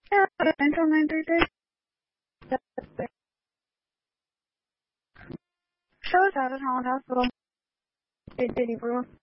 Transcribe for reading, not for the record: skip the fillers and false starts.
Yeah, until 9:30. Shows out at Holland Hospital. Did April.